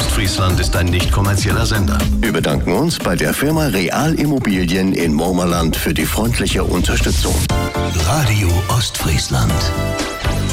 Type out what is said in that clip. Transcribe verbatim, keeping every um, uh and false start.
Ostfriesland ist ein nicht kommerzieller Sender. Wir bedanken uns bei der Firma Real Immobilien in Murmerland für die freundliche Unterstützung. Radio Ostfriesland.